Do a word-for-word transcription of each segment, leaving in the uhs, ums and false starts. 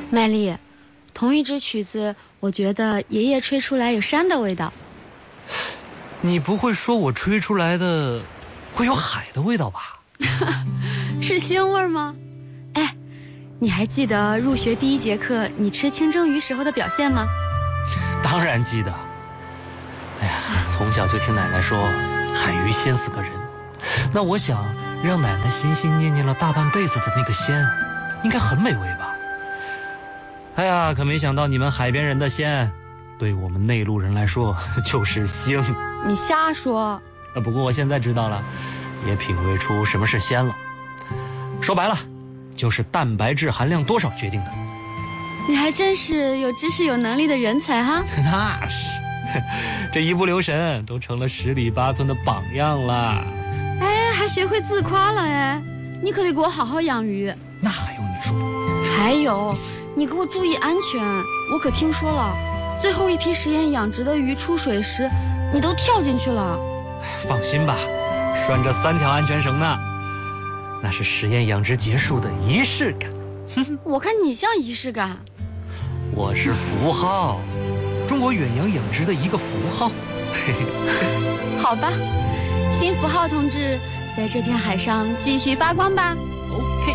麦丽，同一支曲子，我觉得爷爷吹出来有山的味道。 你不会说我吹出来的会有海的味道吧？ 是腥味吗？哎，你还记得入学第一节课你吃清蒸鱼时候的表现吗？ 当然记得。哎呀，从小就听奶奶说海鱼鲜死个人，那我想让奶奶心心念念了大半辈子的那个鲜，应该很美味吧？哎呀，可没想到你们海边人的鲜，对我们内陆人来说就是腥。 你瞎说。 呃，不过我现在知道了，也品味出什么是鲜了。说白了，就是蛋白质含量多少决定的。 你还真是有知识有能力的人才哈。 那是，这一不留神都成了十里八村的榜样了。 哎，还学会自夸了哎，你可得给我好好养鱼。 那还用你说？ 还有，你给我注意安全，我可听说了，最后一批实验养殖的鱼出水时，你都跳进去了。 放心吧，拴着三条安全绳呢，那是实验养殖结束的仪式感。 我看你像仪式感。 我是符号，中国远洋养殖的一个符号。 好吧，新符号同志，在这片海上继续发光吧。 OK。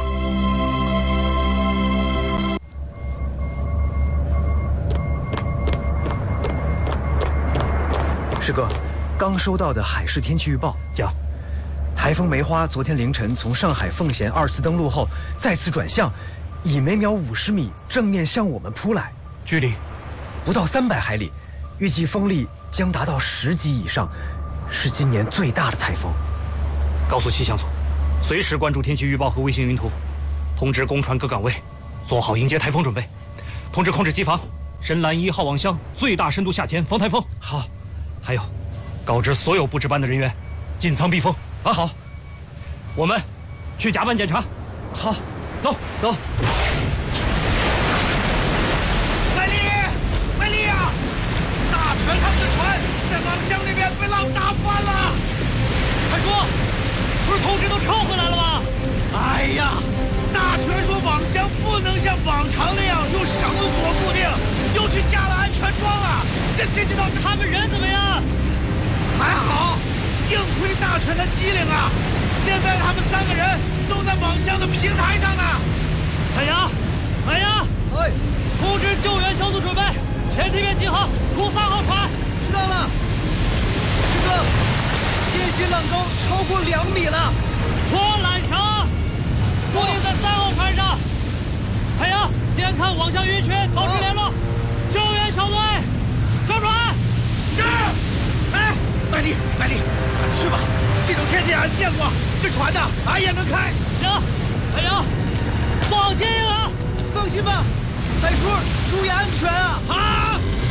师哥，刚收到的海事天气预报讲，台风梅花昨天凌晨从上海奉贤二次登陆后，再次转向，以每秒五十米正面向我们扑来， 距离不到三百海里，预计风力将达到十级以上，是今年最大的台风。 告诉气象组，随时关注天气预报和卫星云图，通知公船各岗位，做好迎接台风准备。通知控制机房，深蓝一号网箱最大深度下潜防台风。 好。 还有，告知所有布置班的人员，进舱避风。 啊，好。 我们去甲板检查。 好， 走走。 麦丽，麦丽呀！大船他们的船在网箱那边被浪打翻了。 快说，不是通知都撤回来了吗？ 哎呀，大船说网箱不能像往常那样用绳索固定，又去加了安全桩啊！这谁知道他们人怎么样？ 还好，幸亏大船的机灵啊！现在他们三个人都在网箱的平台上呢。 海洋，海洋， 哎， 通知救援小组准备，潜艇面集合，出三号船。 知道了。师哥，间隙浪高超过两米了， 拖缆绳固定在三号船上。海洋，监看网箱鱼群，保持联络。救援小队，上船。 是。哎，麦丽，麦丽，去吧。这种天气俺见过，这船呢，俺也能开。 行，海洋，做好接应啊！ 放心吧，海叔，注意安全啊！ 好。